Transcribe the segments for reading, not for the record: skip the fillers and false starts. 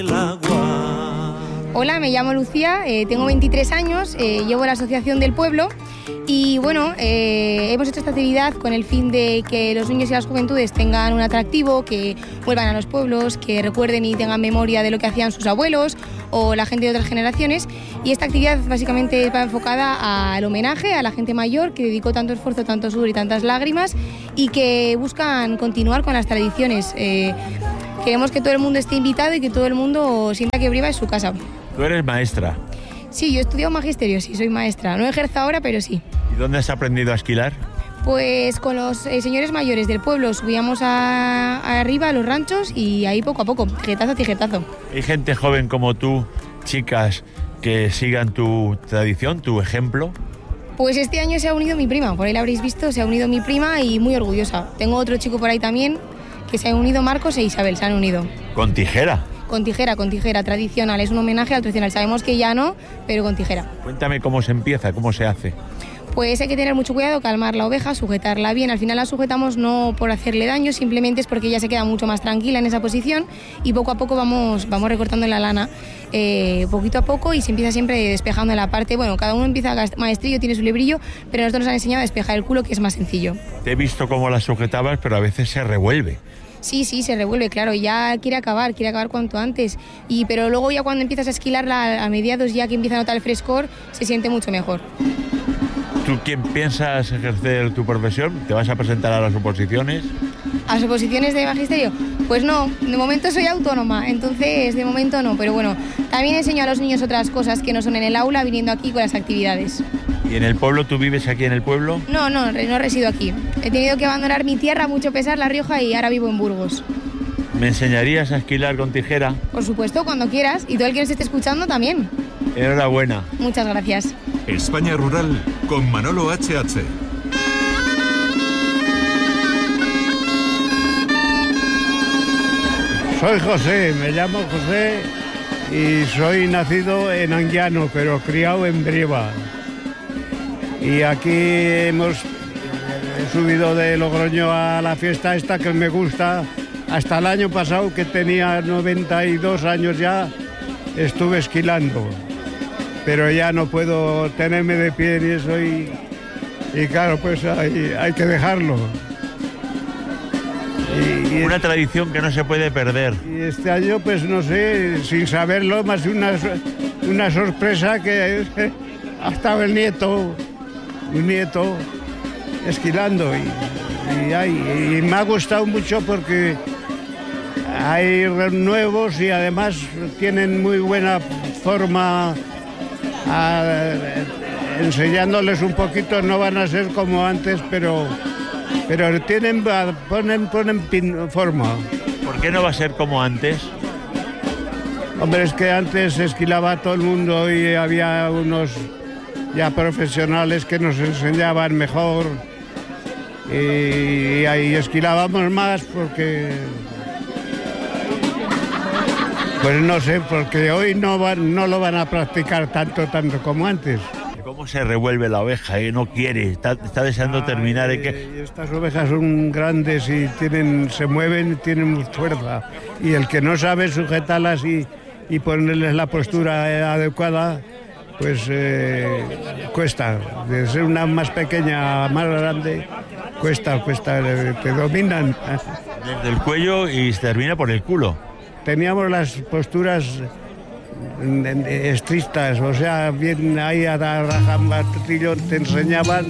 Hola, me llamo Lucía, tengo 23 años, llevo la Asociación del Pueblo y bueno, hemos hecho esta actividad con el fin de que los niños y las juventudes tengan un atractivo, que vuelvan a los pueblos, que recuerden y tengan memoria de lo que hacían sus abuelos o la gente de otras generaciones, y esta actividad básicamente va enfocada al homenaje a la gente mayor que dedicó tanto esfuerzo, tanto sudor y tantas lágrimas y que buscan continuar con las tradiciones. Queremos que todo el mundo esté invitado y que todo el mundo sienta que Briva es su casa. Tú eres maestra. Sí, yo he estudiado magisterio, sí, soy maestra. No ejerzo ahora, pero sí. ¿Y dónde has aprendido a esquilar? Pues con los señores mayores del pueblo subíamos arriba a los ranchos y ahí poco a poco, tijetazo a tijetazo. ¿Hay gente joven como tú, chicas, que sigan tu tradición, tu ejemplo? Pues este año se ha unido mi prima, por ahí la habréis visto, se ha unido mi prima y muy orgullosa. Tengo otro chico por ahí también que se han unido, Marcos e Isabel, se han unido. ¿Con tijera? Con tijera, tradicional, es un homenaje al tradicional. Sabemos que ya no, pero con tijera. Cuéntame cómo se empieza, cómo se hace. Pues hay que tener mucho cuidado, calmar la oveja, sujetarla bien. Al final la sujetamos no por hacerle daño, simplemente es porque ella se queda mucho más tranquila en esa posición y poco a poco vamos recortando la lana, poquito a poco, y se empieza siempre despejando la parte. Bueno, cada uno empieza maestrillo, tiene su librillo, pero nosotros nos han enseñado a despejar el culo, que es más sencillo. Te he visto cómo la sujetabas, pero a veces se revuelve. Sí, se revuelve, claro, ya quiere acabar cuanto antes, pero luego ya cuando empiezas a esquilarla a mediados, ya que empieza a notar el frescor, se siente mucho mejor. ¿Tú quién piensas ejercer tu profesión? ¿Te vas a presentar a las oposiciones? ¿A las oposiciones de magisterio? Pues no, de momento soy autónoma, entonces de momento no, pero bueno, también enseño a los niños otras cosas que no son en el aula, viniendo aquí con las actividades. ¿Y en el pueblo? ¿Tú vives aquí en el pueblo? No resido aquí. He tenido que abandonar mi tierra, mucho pesar, La Rioja, y ahora vivo en Burgos. ¿Me enseñarías a esquilar con tijera? Por supuesto, cuando quieras, y todo el que nos esté escuchando también. Enhorabuena. Muchas gracias. España Rural con Manolo HH. Soy José, me llamo José y soy nacido en Anguiano, pero criado en Briva. Y aquí he subido de Logroño a la fiesta esta que me gusta. Hasta el año pasado, que tenía 92 años ya, estuve esquilando. Pero ya no puedo tenerme de pie ni eso y claro, pues hay que dejarlo. Una tradición que no se puede perder. Y este año, pues no sé, sin saberlo, más una sorpresa que ha estado un nieto esquilando y me ha gustado mucho porque hay nuevos y además tienen muy buena forma, enseñándoles un poquito, no van a ser como antes, pero ponen forma. ¿Por qué no va a ser como antes? Hombre, es que antes esquilaba todo el mundo y había unos ya profesionales que nos enseñaban mejor y ahí esquilábamos más porque... Pues no sé, porque hoy no lo van a practicar tanto como antes. ¿Cómo se revuelve la oveja? No quiere, está deseando terminar. Estas ovejas son grandes y se mueven, tienen fuerza. Y el que no sabe sujetarlas y ponerles la postura adecuada, pues cuesta. De ser una más pequeña a más grande, cuesta, te dominan. Desde el cuello y se termina por el culo. Teníamos las posturas estrictas, o sea, bien ahí a rajamartillo te enseñaban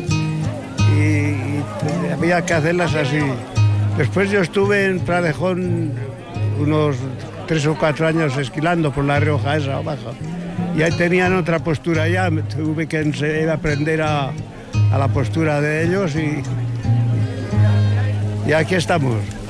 y había que hacerlas así. Después yo estuve en Pradejón unos 3 o 4 años esquilando por La Rioja esa abajo y ahí tenían otra postura ya, tuve que aprender a la postura de ellos y aquí estamos.